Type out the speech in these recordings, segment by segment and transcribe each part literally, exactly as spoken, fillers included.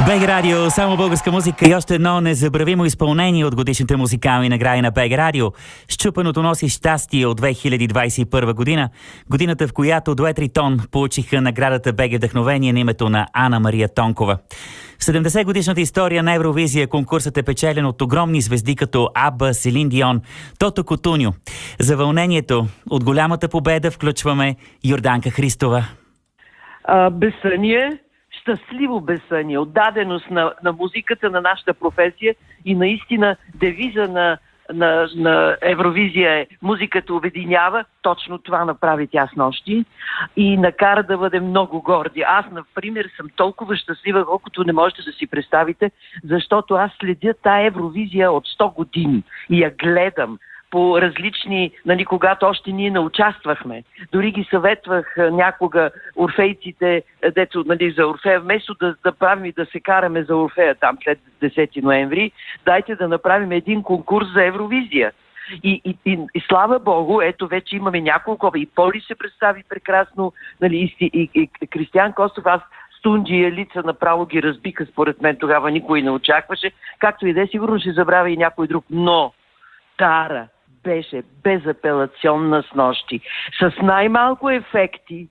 БГ Радио, само българска музика и още едно незабравимо изпълнение от годишните музикални награди на БГ Радио. Счупеното носи щастие от две хиляди двадесет и първа година. Годината, в която дует Ритон получиха наградата БГ Вдъхновение на името на Ана Мария Тонкова. В седемдесет годишната история на Евровизия конкурсът е печелен от огромни звезди като Аба, Селин Дион, Тото Кутуньо. За вълнението от голямата победа включваме Йорданка Христова. А, безсъние, щастливо безсъние, отдаденост на, на музиката, на нашата професия и наистина девиза на, на, на Евровизия е музиката обединява. Точно това направи тя с нощи и накара да бъдем много горди. Аз, например, съм толкова щастлива, колкото не можете да си представите, защото аз следя тая Евровизия от сто години и я гледам по различни, нали, когато още ние не участвахме. Дори ги съветвах някога орфейците, дето, нали, за Орфея, вместо да, да правим и да се караме за Орфея там след десети ноември, дайте да направим един конкурс за Евровизия. И, и, и, и слава Богу, ето вече имаме няколко, и Поли се представи прекрасно, нали, и, и, и Кристиян Костов, аз Стунджи и Елица направо ги разбиха, според мен тогава никой не очакваше, както и да е, сигурно ще забравя и някой друг, но Тара беше безапелационна с нощи, с най-малко ефекти,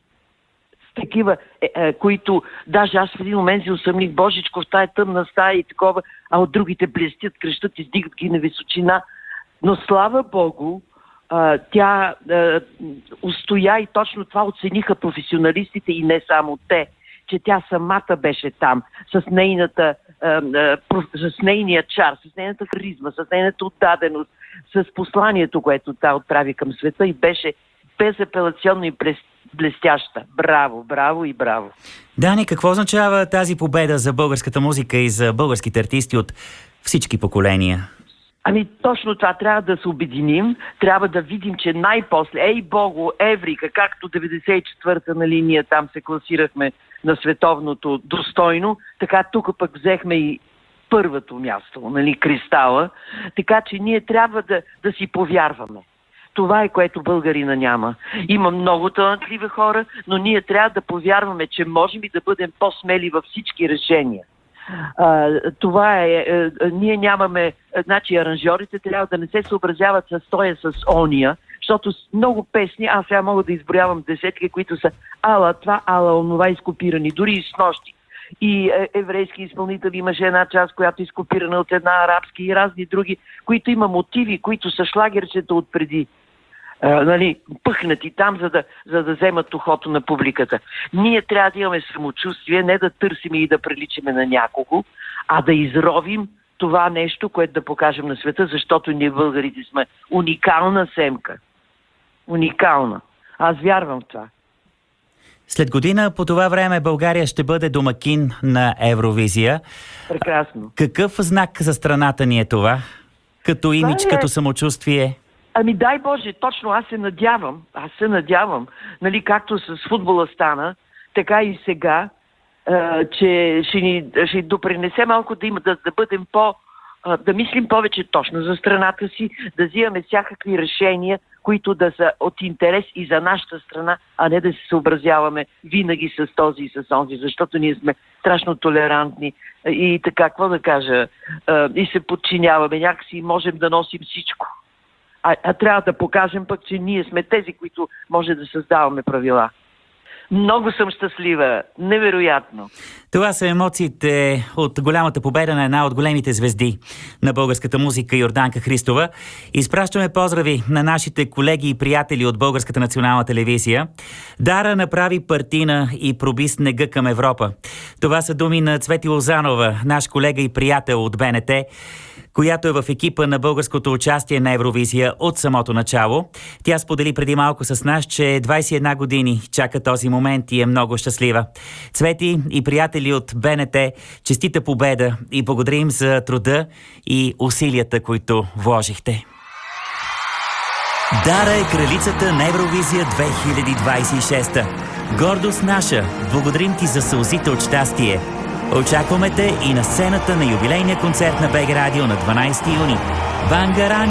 с такива, е, е, които даже аз в един момент си усъмних, божичко, в тая тъмна стая и такова, а от другите блестят, крещат, издигат ги на височина. Но слава Богу, а, тя а, устоя и точно това оцениха професионалистите и не само те, че тя самата беше там, с нейната, а, а, с нейния чар, с нейната харизма, с нейната отдаденост, с посланието, което тя отправи към света и беше безапелационно и блестяща. Браво, браво и браво. Дани, какво означава тази победа за българската музика и за българските артисти от всички поколения? Ами точно това, трябва да се обединим, трябва да видим, че най-после, ей Богу, Еврика, както деветдесет и четвърта на линия там се класирахме на световното достойно, така тук пък взехме и първото място, нали, Кристала, така че ние трябва да, да си повярваме. Това е, което българина няма. Има много талантливи хора, но ние трябва да повярваме, че можем и да бъдем по-смели във всички решения. А, това е, а, ние нямаме, значи аранжьорите трябва да не се съобразяват с тоя с ония, защото много песни, аз сега мога да изброявам десетки, които са ала това, ала онова изкопирани, дори и с нощи. И е, еврейски изпълнители имаше една част, която е изкопирана от една арабски и разни други, които има мотиви, които са шлагерчета отпреди. Uh, нали, пъхнати там, за да, за да вземат ухото на публиката. Ние трябва да имаме самочувствие, не да търсим и да приличаме на някого, а да изровим това нещо, което да покажем на света, защото ние българите сме уникална семка. Уникална. Аз вярвам в това. След година по това време България ще бъде домакин на Евровизия. Прекрасно. Какъв знак за страната ни е това? Като имидж, е... като самочувствие? Ами дай Боже, точно аз се надявам, аз се надявам, нали, както с футбола стана, така и сега, а, че ще ни, ще допринесе малко да има, да, да бъдем по, а, да мислим повече точно за страната си, да взимаме всякакви решения, които да са от интерес и за нашата страна, а не да се съобразяваме винаги с този и с онзи, защото ние сме страшно толерантни и така, какво да кажа, а, и се подчиняваме, някакси можем да носим всичко. А, а трябва да покажем пък, че ние сме тези, които може да създаваме правила. Много съм щастлива. Невероятно. Това са емоциите от голямата победа на една от големите звезди на българската музика, Йорданка Христова. Изпращаме поздрави на нашите колеги и приятели от Българската национална телевизия. Дара направи партина и проби снега към Европа. Това са думи на Цвети Лозанова, наш колега и приятел от БНТ, която е в екипа на българското участие на Евровизия от самото начало. Тя сподели преди малко с нас, че двадесет и една години чака този момент и е много щастлива. Цвети и приятели от БНТ, честита победа и благодарим за труда и усилията, които вложихте. Дара е кралицата на Евровизия две хиляди двадесет и шеста. Гордост наша! Благодарим ти за сълзите от щастие. Очакваме те и на сцената на юбилейния концерт на БГ Радио на дванадесети юни. Бангаран!